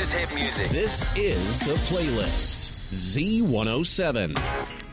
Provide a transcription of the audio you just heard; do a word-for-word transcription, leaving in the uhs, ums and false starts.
is hit music. This is The Playlist. Z one oh seven.